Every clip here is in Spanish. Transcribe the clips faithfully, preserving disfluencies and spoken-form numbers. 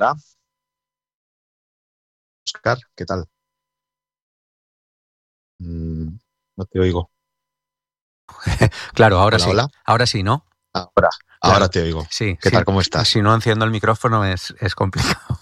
Hola. Oscar, ¿qué tal? Mm, no te oigo. Claro, ahora Hola, sí. hola. Ahora sí, ¿no? Ahora, ahora Claro. te oigo. Sí, ¿Qué tal? sí. ¿Cómo Y estás? si no enciendo el micrófono es, es complicado.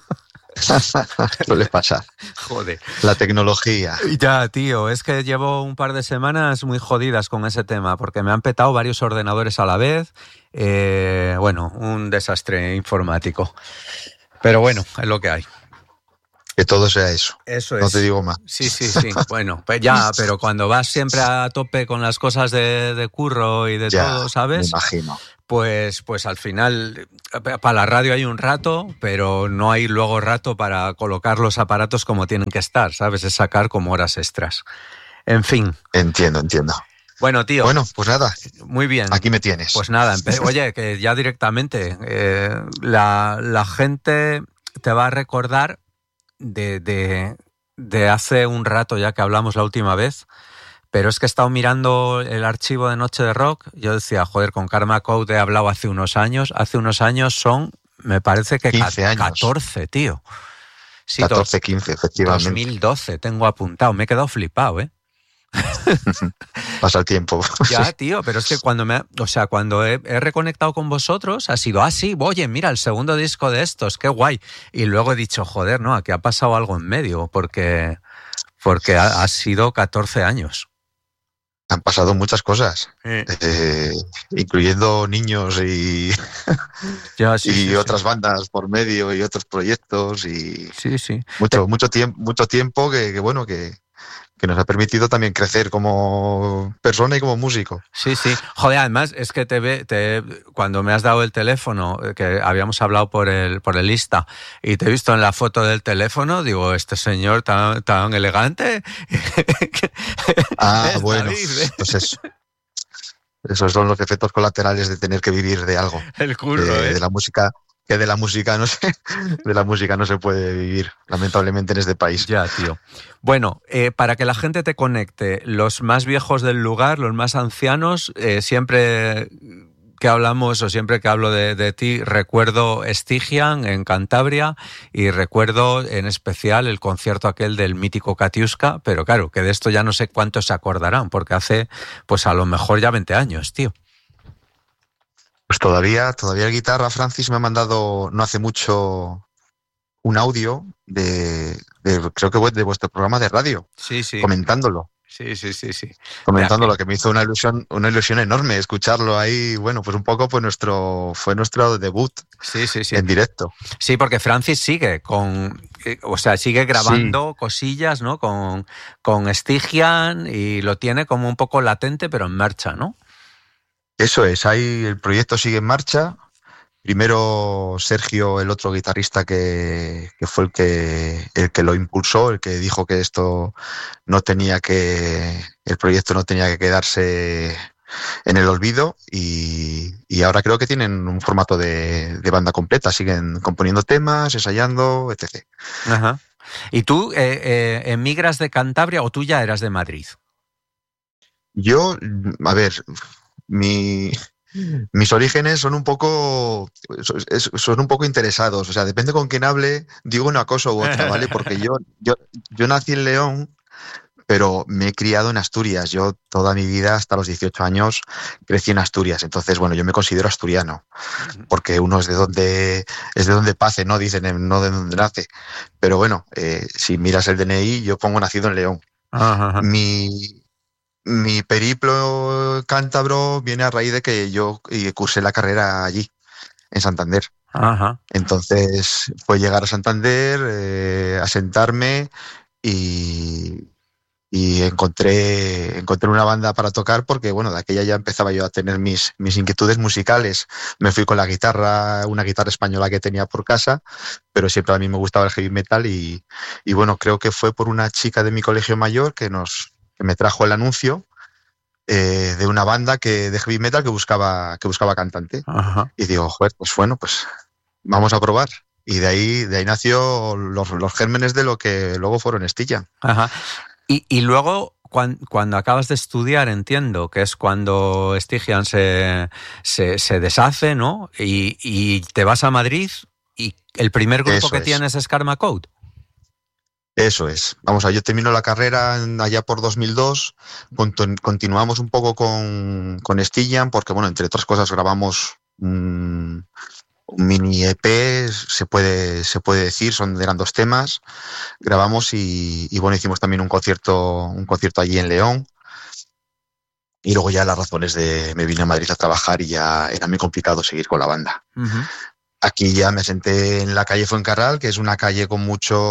Suele pasar. Joder. La tecnología. Ya, tío, es que llevo un par de semanas muy jodidas con ese tema porque me han petado varios ordenadores a la vez. Eh, bueno, un desastre informático. Pero bueno, es lo que hay. Que todo sea eso. Eso No te es. digo más. Sí, sí, sí. Bueno, pues ya, pero cuando vas siempre a tope con las cosas de, de curro y de Ya, todo, me ¿sabes? imagino. Pues, pues al final, para la radio hay un rato, pero no hay luego rato para colocar los aparatos como tienen que estar, ¿sabes? Es sacar como horas extras. En fin. Entiendo, entiendo. Bueno, tío, Bueno, pues nada, muy bien. aquí me tienes. Pues nada, empe- oye, que ya directamente eh, la, la gente te va a recordar de, de, de hace un rato ya que hablamos la última vez. Pero es que he estado mirando el archivo de Noche de Rock. Yo decía, joder, con Karma Code he hablado hace unos años. Hace unos años son, me parece que quince años. catorce, tío. Sí, do, catorce, quince, efectivamente. dos mil doce tengo apuntado. Me he quedado flipado, ¿eh? Pasa el tiempo. Sí. Ya, tío, pero es que cuando me, o sea, cuando he, he reconectado con vosotros ha sido, ah, sí, oye, mira, el segundo disco de estos, qué guay. Y luego he dicho, joder, no, aquí ha pasado algo en medio, porque, porque ha, ha sido catorce años. Han pasado muchas cosas, Eh. eh, incluyendo niños y, Ya, sí, y sí, otras sí. bandas por medio y otros proyectos y Sí, sí. mucho, mucho tiempo, mucho tiempo que, que bueno, que, que nos ha permitido también crecer como persona y como músico. Sí, sí. Joder, además es que te ve, te, cuando me has dado el teléfono, que habíamos hablado por el, por el Insta, y te he visto en la foto del teléfono, digo, este señor tan, tan elegante. Ah, Es bueno, David, ¿eh? pues eso. Esos son los efectos colaterales de tener que vivir de algo. El Que curro, ¿eh? de la música, que de la música no se, de la música no se puede vivir, lamentablemente, en este país. Ya, tío. Bueno, eh, para que la gente te conecte, los más viejos del lugar, los más ancianos, eh, siempre que hablamos o siempre que hablo de, de ti, recuerdo Stygian en Cantabria y recuerdo en especial el concierto aquel del mítico Katiuska, pero claro, que de esto ya no sé cuántos se acordarán, porque hace, pues a lo mejor ya veinte años, tío. Pues todavía, todavía el guitarra Francis me ha mandado no hace mucho un audio de, de creo que de vuestro programa de radio, Sí, sí. comentándolo. Sí, sí, sí, sí. Comentándolo, que me hizo una ilusión, una ilusión enorme escucharlo ahí. Bueno, pues un poco fue nuestro, fue nuestro debut Sí, sí, sí. en directo. Sí, porque Francis sigue con, o sea, sigue grabando Sí, cosillas, ¿no? Con, con Stygian y lo tiene como un poco latente, pero en marcha, ¿no? eso es. Ahí el proyecto sigue en marcha. Primero Sergio, el otro guitarrista que, que fue el que, el que lo impulsó, el que dijo que esto no tenía que, el proyecto no tenía que quedarse en el olvido y, y ahora creo que tienen un formato de, de banda completa, siguen componiendo temas, ensayando, etcétera. Ajá. ¿Y tú eh, eh, emigras de Cantabria o tú ya eras de Madrid? Yo, a ver, mi, mis orígenes son un poco son un poco interesados, o sea, depende con quién hable, digo una cosa u otra, ¿vale? Porque yo, yo, yo nací en León, pero me he criado en Asturias. Yo toda mi vida, hasta los dieciocho años, crecí en Asturias. Entonces, bueno, yo me considero asturiano, porque uno es de donde es de donde pase, ¿no? Dicen, no de donde nace. Pero bueno, eh, si miras el D N I, yo pongo nacido en León. Ajá, ajá. Mi, mi periplo cántabro viene a raíz de que yo cursé la carrera allí, en Santander. Ajá. Entonces fue llegar a Santander, eh, asentarme y, y encontré, encontré una banda para tocar porque, bueno, de aquella ya empezaba yo a tener mis, mis inquietudes musicales. Me fui con la guitarra, una guitarra española que tenía por casa, pero siempre a mí me gustaba el heavy metal y, y bueno, creo que fue por una chica de mi colegio mayor que, nos, que me trajo el anuncio eh, de una banda que, de heavy metal que buscaba, que buscaba cantante. Ajá. Y digo, joder, pues bueno, pues vamos a probar. Y de ahí, de ahí nació los, los gérmenes de lo que luego fueron Stygian. Ajá. Y, y luego, cuan, cuando acabas de estudiar, entiendo que es cuando Stygian se, se, se deshace, ¿no? Y, y te vas a Madrid ¿Y el primer grupo Eso que es. tienes es Karma Code? Eso es. Vamos a ver, yo termino la carrera allá por dos mil dos, continu- continuamos un poco con, con Stillan, porque bueno, entre otras cosas grabamos un, un mini E P, se puede, se puede decir, son, eran dos temas, grabamos y, y bueno, hicimos también un concierto, un concierto allí en León. Y luego ya las razones de me vine a Madrid a trabajar y ya era muy complicado seguir con la banda. Uh-huh. Aquí ya me senté en la calle Fuencarral, que es una calle con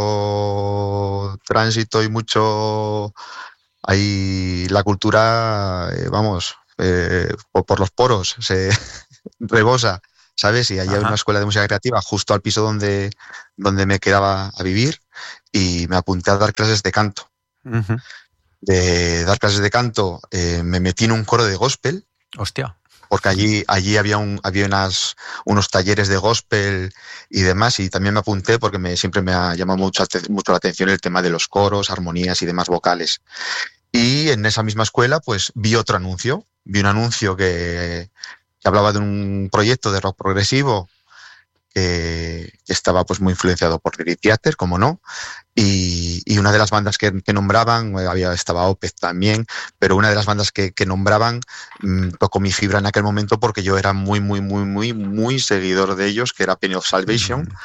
mucho tránsito y mucho... Ahí la cultura, eh, vamos, eh, por, por los poros, se rebosa, ¿sabes? Y allí hay una escuela de música creativa justo al piso donde, donde me quedaba a vivir y me apunté a dar clases de canto. Uh-huh. De dar clases de canto eh, me metí en un coro de gospel. Hostia. Porque allí, allí había, un, había unas, unos talleres de gospel y demás, y también me apunté porque me, siempre me ha llamado mucho, mucho la atención el tema de los coros, armonías y demás vocales. Y en esa misma escuela pues vi otro anuncio, vi un anuncio que, que hablaba de un proyecto de rock progresivo que, que estaba pues muy influenciado por Dream Theater, como no, y, y una de las bandas que, que nombraban, había, estaba Opeth también, pero una de las bandas que, que nombraban mmm, tocó mi fibra en aquel momento porque yo era muy, muy, muy, muy, muy seguidor de ellos, que era Penny of Salvation, mm.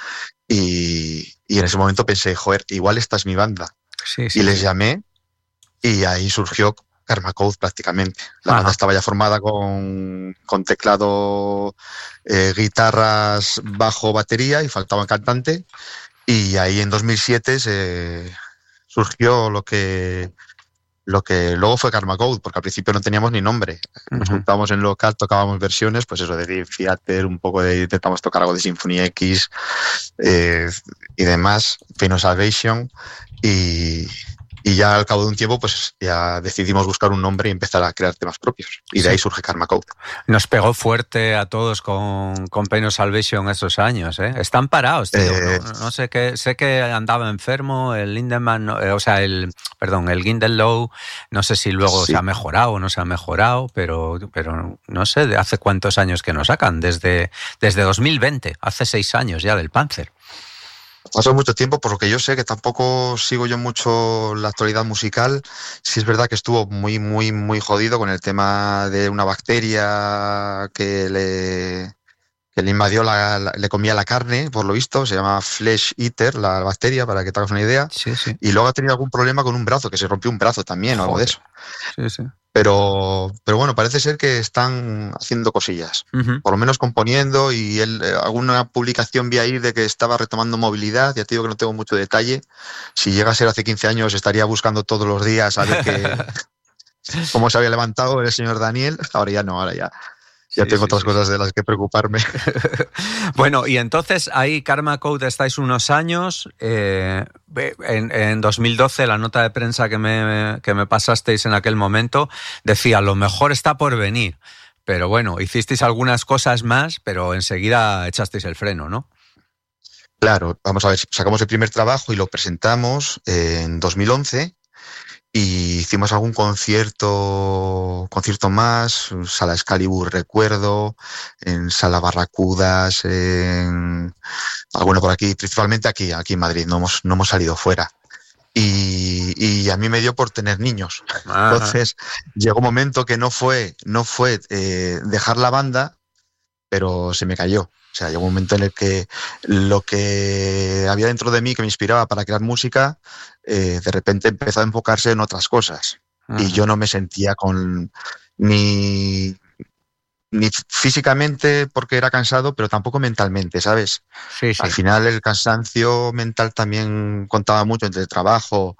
y, y en ese momento pensé, joder, igual esta es mi banda. Sí, sí, y les sí. llamé y ahí surgió Karma Code prácticamente. La Ajá. banda estaba ya formada con, con teclado, eh, guitarras, bajo, batería y faltaba un cantante. Y ahí en dos mil siete se surgió lo que, lo que luego fue Karma Code, porque al principio no teníamos ni nombre. Uh-huh. Nos juntábamos en local, tocábamos versiones, pues eso, de Dream Theater, un poco de, intentamos tocar algo de Symphony X eh, y demás, Pain of Salvation, y... Y ya al cabo de un tiempo, pues ya decidimos buscar un nombre y empezar a crear temas propios. Y de sí. ahí surge Karma Code. Nos pegó fuerte a todos con, con Pain of Salvation esos años, ¿eh? Están parados, tío. Eh, no, no sé qué, sé que andaba enfermo, el Lindemann, no, eh, o sea, el, perdón, el Gindelow, no sé si luego sí. se ha mejorado o no se ha mejorado, pero, pero no sé, de hace cuántos años que nos sacan, desde, desde dos mil veinte, hace seis años ya del Panzer. Pasó mucho tiempo, por lo que yo sé, que tampoco sigo yo mucho la actualidad musical. Sí es verdad que estuvo muy, muy, muy jodido con el tema de una bacteria que le, que le invadió, la, la, le comía la carne, por lo visto. Se llama Flesh Eater, la bacteria, para que te hagas una idea. Sí, sí. Y luego ha tenido algún problema con un brazo, que se rompió un brazo también, o algo de eso. Sí, sí. Pero, pero bueno, parece ser que están haciendo cosillas, uh-huh. por lo menos componiendo, y él, eh, alguna publicación vi ahí de que estaba retomando movilidad. Ya te digo que no tengo mucho detalle. Si llega a ser hace quince años, estaría buscando todos los días a ver que, cómo se había levantado el señor Daniel. Ahora ya no, ahora ya. Ya sí, tengo sí, otras sí, cosas sí. de las que preocuparme. Bueno, y entonces ahí Karma Code estáis unos años. Eh, en, en dos mil doce la nota de prensa que me, que me pasasteis en aquel momento decía, lo mejor está por venir. Pero bueno, hicisteis algunas cosas más, pero enseguida echasteis el freno, ¿no? Claro, vamos a ver, sacamos el primer trabajo y lo presentamos en dos mil once. Y hicimos algún concierto, concierto más, Sala Excalibur, recuerdo, en Sala Barracudas, en alguno por aquí, principalmente aquí, aquí en Madrid, no hemos, no hemos salido fuera. Y, y a mí me dio por tener niños. Ajá. Entonces llegó un momento que no fue, no fue eh, dejar la banda, pero se me cayó. O sea, llegó un momento en el que lo que había dentro de mí que me inspiraba para crear música, eh, de repente empezó a enfocarse en otras cosas. Uh-huh. Y yo no me sentía con ni, ni físicamente porque era cansado, pero tampoco mentalmente, ¿sabes? Sí, sí. Al final el cansancio mental también contaba mucho entre el trabajo,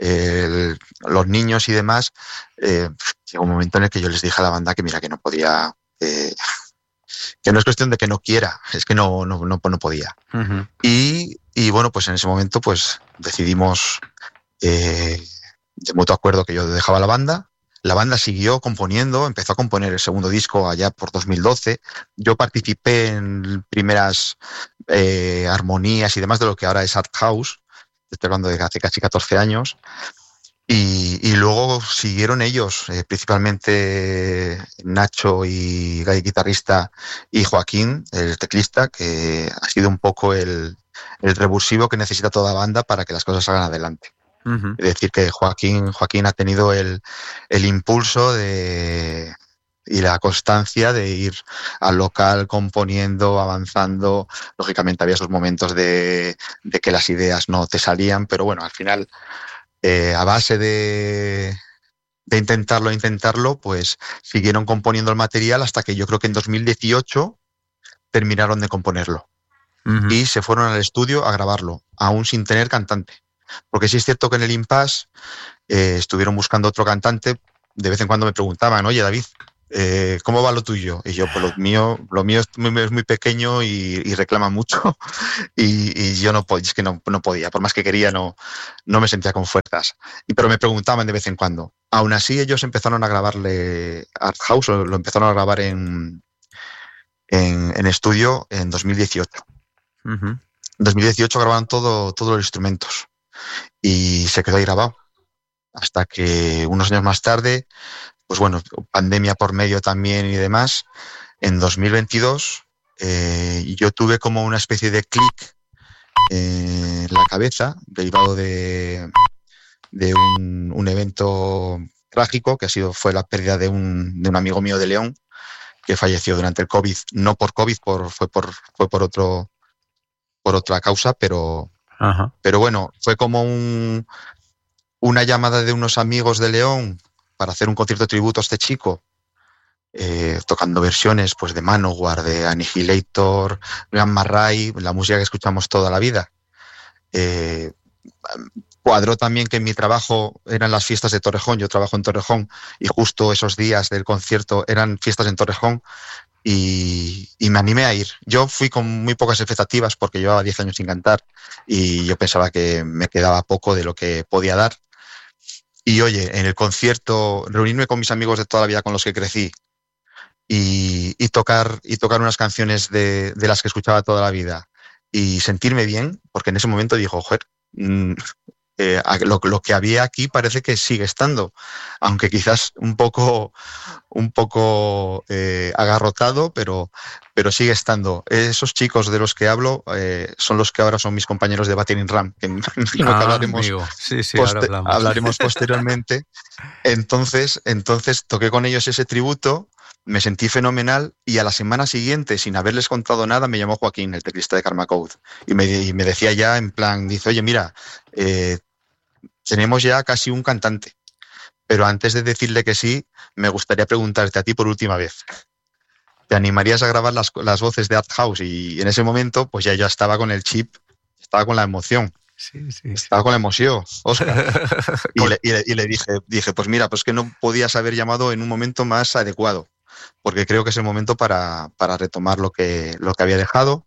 el, los niños y demás. Eh, llegó un momento en el que yo les dije a la banda que mira, que no podía... Eh, que no es cuestión de que no quiera, es que no, no, no, no podía. Uh-huh. Y, y bueno, pues en ese momento pues decidimos eh, de mutuo acuerdo que yo dejaba la banda. La banda siguió componiendo, empezó a componer el segundo disco allá por dos mil doce. Yo participé en primeras eh, armonías y demás de lo que ahora es Art House, estoy hablando de hace casi catorce años. Y, y luego siguieron ellos, eh, principalmente Nacho y el guitarrista y Joaquín, el teclista, que ha sido un poco el, el revulsivo que necesita toda banda para que las cosas salgan adelante. Uh-huh. Es decir, que Joaquín, Joaquín ha tenido el, el impulso de, y la constancia de ir al local componiendo, avanzando. Lógicamente había esos momentos de, de que las ideas no te salían, pero bueno, al final... Eh, a base de, de intentarlo, intentarlo, pues siguieron componiendo el material hasta que yo creo que en dos mil dieciocho terminaron de componerlo. Uh-huh. Y se fueron al estudio a grabarlo, aún sin tener cantante. Porque sí es cierto que en el impasse eh, estuvieron buscando otro cantante. De vez en cuando me preguntaban, oye David, eh, ¿cómo va lo tuyo? Y yo, pues lo mío, lo mío es muy, es muy pequeño y, y reclama mucho y, y yo no, es que no, no podía, por más que quería no, no me sentía con fuerzas. Y, pero me preguntaban de vez en cuando. Aún así ellos empezaron a grabarle Art House, lo empezaron a grabar en, en, en estudio en dos mil dieciocho. Uh-huh. En dos mil dieciocho grabaron todo, todos los instrumentos y se quedó ahí grabado. Hasta que unos años más tarde, pues bueno, pandemia por medio también y demás, en dos mil veintidós eh, yo tuve como una especie de clic eh, en la cabeza, derivado de, de un, un evento trágico que ha sido, fue la pérdida de un, de un amigo mío de León, que falleció durante el COVID, no por COVID, por, fue por fue por otro por otra causa, pero, Ajá. pero bueno, fue como un, una llamada de unos amigos de León para hacer un concierto de tributo a este chico, eh, tocando versiones pues de Manowar, de Annihilator, Gamma Ray, la música que escuchamos toda la vida. Eh, cuadró también que en mi trabajo eran las fiestas de Torrejón, yo trabajo en Torrejón, y justo esos días del concierto eran fiestas en Torrejón, y, y me animé a ir. Yo fui con muy pocas expectativas porque llevaba diez años sin cantar y yo pensaba que me quedaba poco de lo que podía dar. Y oye, en el concierto, reunirme con mis amigos de toda la vida con los que crecí y, y, tocar, y tocar unas canciones de, de las que escuchaba toda la vida y sentirme bien, porque en ese momento dijo, joder, mmm, eh, lo, lo que había aquí parece que sigue estando, aunque quizás un poco, un poco eh, agarrotado, pero, pero sigue estando. Esos chicos de los que hablo eh, son los que ahora son mis compañeros de Battering Ram, que, que ah, hablaremos, sí, sí, poster- hablamos. hablaremos posteriormente. Entonces, entonces toqué con ellos ese tributo, me sentí fenomenal y a la semana siguiente, sin haberles contado nada, me llamó Joaquín, el teclista de Karma Code, y me, y me decía ya en plan, dice, oye, mira, eh, tenemos ya casi un cantante, pero antes de decirle que sí, me gustaría preguntarte a ti por última vez. ¿Te animarías a grabar las, las voces de Art House? Y en ese momento, pues ya yo estaba con el chip, estaba con la emoción. Sí, sí, estaba sí. con la emoción, Óscar. y, le, y, le, y le dije, dije, pues mira, pues que no podías haber llamado en un momento más adecuado, porque creo que es el momento para, para retomar lo que, lo que había dejado.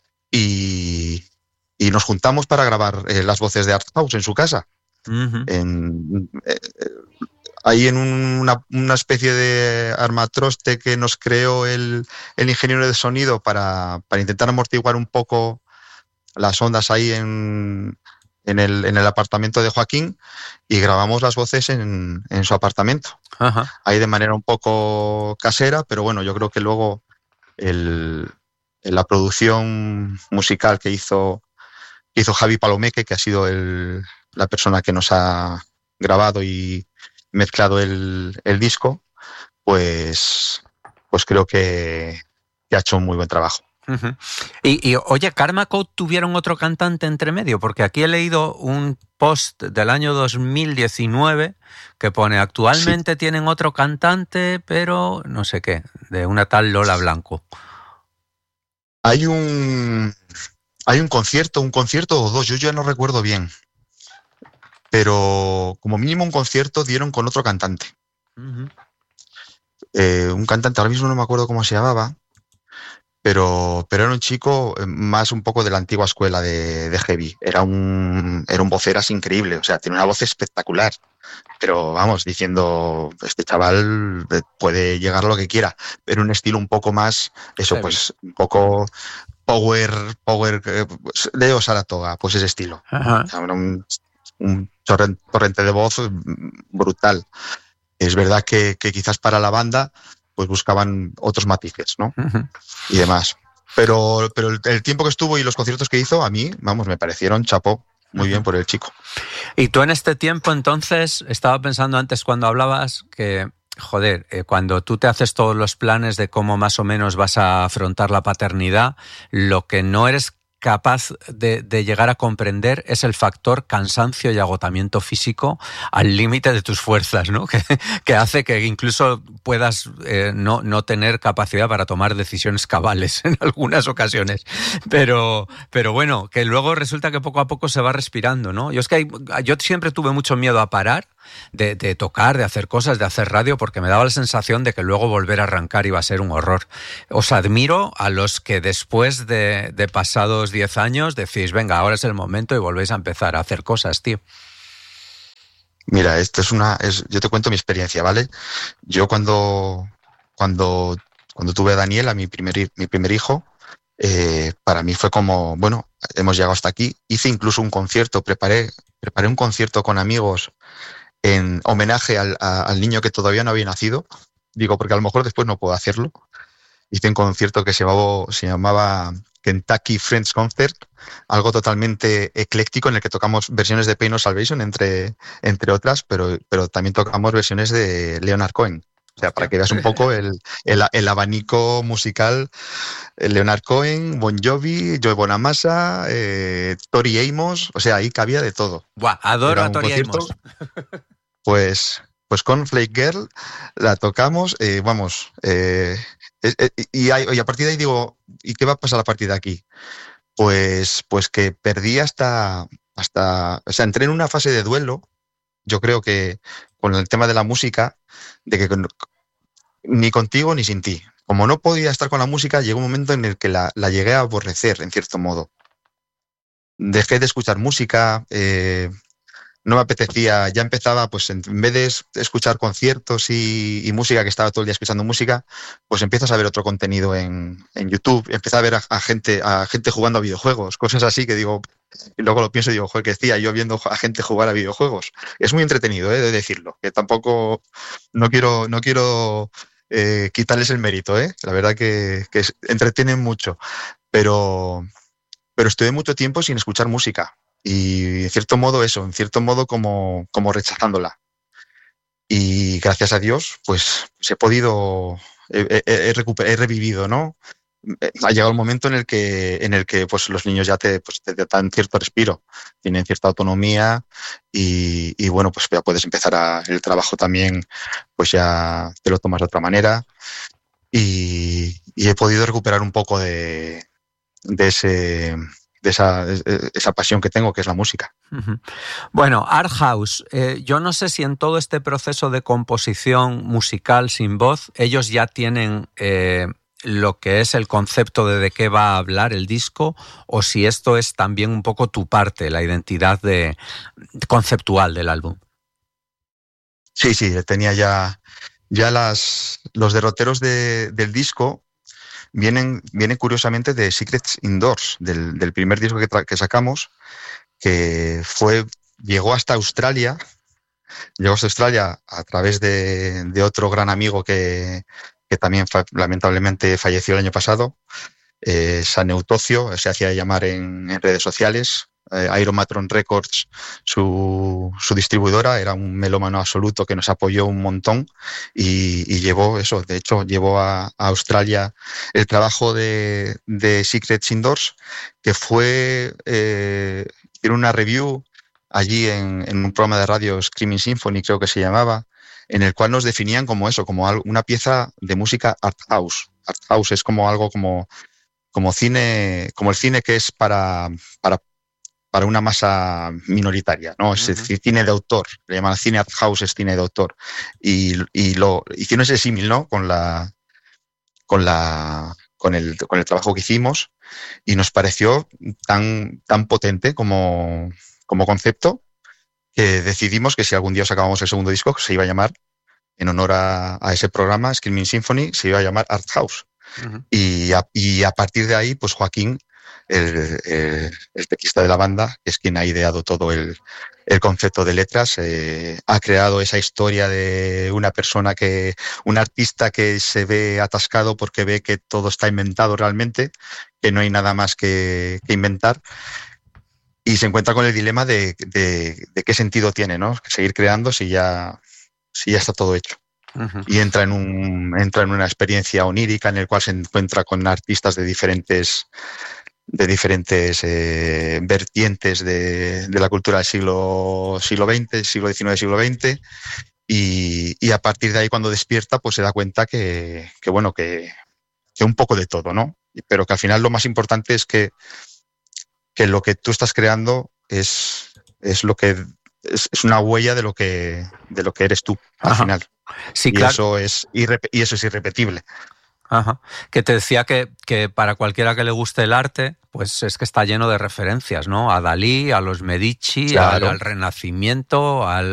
Y, y nos juntamos para grabar eh, las voces de Art House en su casa. Uh-huh. En, eh, ahí en una, una especie de armatroste que nos creó el, el ingeniero de sonido para, para intentar amortiguar un poco las ondas ahí en, en, el, en el apartamento de Joaquín, y grabamos las voces en, en su apartamento. Uh-huh. Ahí de manera un poco casera, pero bueno, yo creo que luego el, la producción musical que hizo, que hizo Javi Palomeque, que ha sido el la persona que nos ha grabado y mezclado el, el disco, pues, pues creo que, que ha hecho un muy buen trabajo. Uh-huh. Y, y oye, Karma Code tuvieron otro cantante entre medio, porque aquí he leído un post del año dos mil diecinueve que pone, actualmente sí. tienen otro cantante, pero no sé qué, de una tal Lola Blanco. Hay un, hay un concierto, un concierto o dos, yo ya no recuerdo bien. Pero como mínimo un concierto dieron con otro cantante. Uh-huh. Eh, un cantante, ahora mismo no me acuerdo cómo se llamaba, pero, pero era un chico más un poco de la antigua escuela de, de heavy. Era un, era un voceras increíble, o sea, tiene una voz espectacular. Pero vamos, diciendo, este chaval puede llegar a lo que quiera, pero un estilo un poco más, eso heavy. Pues un poco power, power, Leo Saratoga, pues ese estilo. Uh-huh. O sea, un, un torrente de voz brutal. Es verdad que, que quizás para la banda pues buscaban otros matices, ¿no? Uh-huh. Y demás. Pero, pero el, el tiempo que estuvo y los conciertos que hizo, a mí, vamos, me parecieron chapó. Muy bien por el chico. Y tú en este tiempo, entonces, estaba pensando antes cuando hablabas que, joder, eh, cuando tú te haces todos los planes de cómo más o menos vas a afrontar la paternidad, lo que no eres capaz de, de llegar a comprender es el factor cansancio y agotamiento físico al límite de tus fuerzas, ¿no? Que, que hace que incluso puedas eh, no, no tener capacidad para tomar decisiones cabales en algunas ocasiones. Pero, pero bueno, que luego resulta que poco a poco se va respirando, ¿no? Yo es que hay, yo siempre tuve mucho miedo a parar de, de tocar, de hacer cosas, de hacer radio, porque me daba la sensación de que luego volver a arrancar iba a ser un horror. Os admiro a los que después de, de pasados diez años decís, venga, ahora es el momento y volvéis a empezar a hacer cosas, tío. Mira, esto es una, es, yo te cuento mi experiencia, ¿vale? Yo cuando, cuando, cuando tuve a Daniel, a mi primer, mi primer hijo, eh, para mí fue como, bueno, hemos llegado hasta aquí. Hice incluso un concierto, preparé, preparé un concierto con amigos en homenaje al, a, al niño que todavía no había nacido. Digo, porque a lo mejor después no puedo hacerlo. Hice un concierto que se llamaba, se llamaba Kentucky Friends Concert, algo totalmente ecléctico en el que tocamos versiones de Pain of Salvation, entre, entre otras, pero, pero también tocamos versiones de Leonard Cohen. O sea, para que veas un poco el, el, el abanico musical, Leonard Cohen, Bon Jovi, Joe Bonamassa, eh, Tori Amos, o sea, ahí cabía de todo. Buah, adoro a Tori Amos. Pues, pues con Flake Girl la tocamos, eh, vamos, eh, eh, eh, y, hay, y a partir de ahí digo, ¿y qué va a pasar a partir de aquí? Pues, pues que perdí hasta, hasta, o sea, entré en una fase de duelo, yo creo que con el tema de la música, de que ni contigo ni sin ti. Como no podía estar con la música, llegó un momento en el que la, la llegué a aborrecer, en cierto modo. Dejé de escuchar música, eh, no me apetecía, ya empezaba, pues en vez de escuchar conciertos y, y música, que estaba todo el día escuchando música, pues empiezas a ver otro contenido en, en YouTube, empecé a ver a, a, gente, a gente jugando a videojuegos, cosas así que digo, y luego lo pienso y digo, joder, ¿qué decía yo viendo a gente jugar a videojuegos? Es muy entretenido, ¿eh? De decirlo, que tampoco, no quiero, no quiero eh, quitarles el mérito, ¿eh? La verdad que, que entretienen mucho, pero, pero estuve mucho tiempo sin escuchar música. Y en cierto modo eso, en cierto modo como, como rechazándola. Y gracias a Dios, pues he podido, he, he, he, recuper, he revivido, ¿no? Ha llegado el momento en el que, en el que pues, los niños ya te, pues, te dan cierto respiro, tienen cierta autonomía y, y bueno, pues ya puedes empezar a, el trabajo también, pues ya te lo tomas de otra manera. Y, y he podido recuperar un poco de, de ese... de esa, de esa pasión que tengo, que es la música. Uh-huh. Bueno, Art House, eh, yo no sé si en todo este proceso de composición musical sin voz, ellos ya tienen eh, lo que es el concepto de de qué va a hablar el disco, o si esto es también un poco tu parte, la identidad de, conceptual del álbum. Sí, sí, tenía ya, ya las, los derroteros de, del disco. Vienen, vienen curiosamente de Secrets Indoors, del, del primer disco que, tra- que sacamos, que fue, llegó hasta Australia, llegó hasta Australia a través de, de otro gran amigo que, que también fa- lamentablemente falleció el año pasado, eh, San Eutocio, se hacía llamar en, en redes sociales, eh, Iromatron Records, su, su distribuidora, era un melómano absoluto que nos apoyó un montón y, y llevó eso, de hecho llevó a, a Australia el trabajo de, de Secrets Indoors, que fue, eh, hicieron una review allí en, en un programa de radio, Screaming Symphony creo que se llamaba, en el cual nos definían como eso, como una pieza de música art house. Art house es como algo como, como cine, como el cine que es para, para para una masa minoritaria, ¿no? Es decir, uh-huh. Cine de autor, le llaman cine art house, es cine de autor. Y, y lo hicieron ese símil, ¿no? Con la, con la, con el, con el trabajo que hicimos y nos pareció tan, tan potente como, como concepto que decidimos que si algún día sacábamos el segundo disco se iba a llamar, en honor a, a ese programa, Screaming Symphony, se iba a llamar Art House. Uh-huh. Y, a, y a partir de ahí, pues Joaquín el, el, el teclista de la banda, que es quien ha ideado todo el, el concepto de letras, eh, ha creado esa historia de una persona que, un artista que se ve atascado porque ve que todo está inventado realmente, que no hay nada más que, que inventar, y se encuentra con el dilema de, de, de qué sentido tiene, ¿no? Seguir creando si ya, si ya está todo hecho. Uh-huh. Y entra en, un, entra en una experiencia onírica en el cual se encuentra con artistas de diferentes de diferentes eh, vertientes de, de la cultura del siglo, siglo veinte, siglo diecinueve, siglo veinte, y, y a partir de ahí, cuando despierta, pues se da cuenta que, que bueno, que, que un poco de todo, ¿no? Pero que al final lo más importante es que, que lo que tú estás creando es, es lo que es, es una huella de lo que de lo que eres tú al Ajá. final. Sí, y claro. eso es irre- y eso es irrepetible. Ajá. Que te decía que, que para cualquiera que le guste el arte, pues es que está lleno de referencias, ¿no? A Dalí, a los Medici, claro. al, al Renacimiento, al